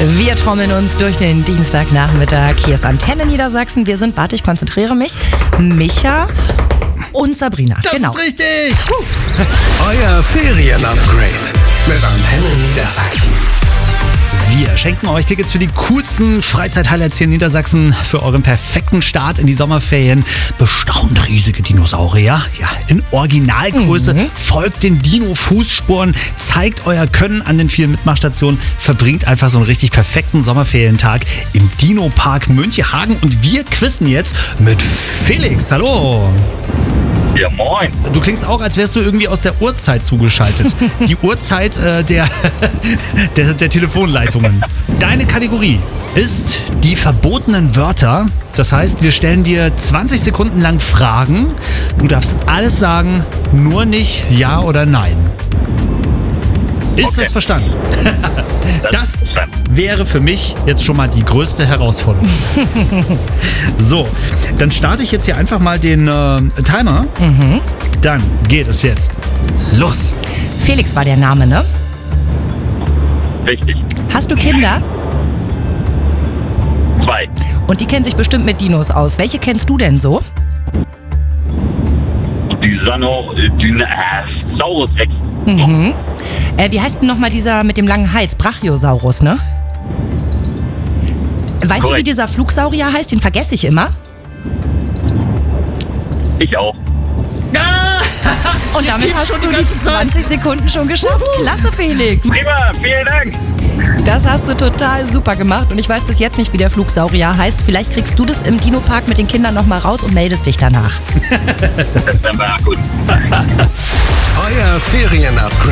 Wir trommeln uns durch den Dienstagnachmittag. Hier ist Antenne Niedersachsen. Wir sind, warte, ich konzentriere mich, Micha und Sabrina. Das genau. ist richtig. Euer Ferien-Upgrade mit Antenne Niedersachsen. Wir schenken euch Tickets für die coolsten Freizeithighlights hier in Niedersachsen für euren perfekten Start in die Sommerferien. Bestaunt riesige Dinosaurier, ja, in Originalgröße. Folgt den Dino-Fußspuren, zeigt euer Können an den vielen Mitmachstationen, verbringt einfach so einen richtig perfekten Sommerferientag im Dino-Park Münchehagen. Und wir quizzen jetzt mit Felix. Hallo. Ja, moin. Du klingst auch, als wärst du irgendwie aus der Uhrzeit zugeschaltet. Die Uhrzeit der Telefonleitungen. Deine Kategorie ist die verbotenen Wörter. Das heißt, wir stellen dir 20 Sekunden lang Fragen. Du darfst alles sagen, nur nicht Ja oder Nein. Ist Okay. das verstanden? Das verstanden. wäre für mich jetzt schon mal die größte Herausforderung. So, dann starte ich jetzt hier einfach mal den Timer. Dann geht es jetzt los. Felix war der Name, ne? Richtig. Hast du Kinder? 2. Und die kennen sich bestimmt mit Dinos aus. Welche kennst du denn so? Saurus Rex. Wie heißt denn nochmal dieser mit dem langen Hals? Brachiosaurus, ne? Weißt du, wie Korrekt. dieser Flugsaurier heißt? Den vergesse ich immer. Ich auch. Und damit geben hast schon du die die ganze Zeit. 20 Sekunden schon geschafft. Klasse, Felix. Prima, vielen Dank. Das hast du total super gemacht. Und ich weiß bis jetzt nicht, wie der Flugsaurier heißt. Vielleicht kriegst du das im Dino-Park mit den Kindern nochmal raus und meldest dich danach. Das war gut. Euer Ferien-Upgrade